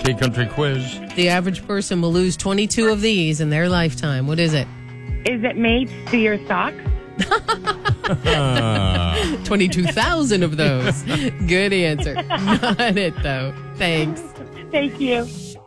OK Country quiz. The average person will lose 22 of these in their lifetime. What is it? Is it made to your socks? 22,000 of those. Good answer. Not it, though. Thanks. Thank you.